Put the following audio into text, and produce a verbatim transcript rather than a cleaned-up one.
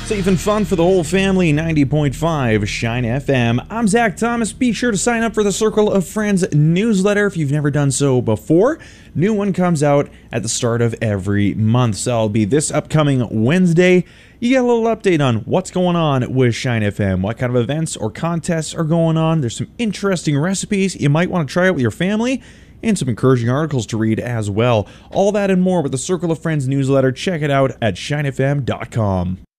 Safe and fun for the whole family, ninety point five Shine F M. I'm Zach Thomas. Be sure to sign up for the Circle of Friends newsletter if you've never done so before. New one comes out at the start of every month, so it'll be this upcoming Wednesday. You get a little update on what's going on with Shine F M, what kind of events or contests are going on. There's some interesting recipes you might want to try out with your family, and some encouraging articles to read as well. All that and more with the Circle of Friends newsletter. Check it out at shine f m dot com.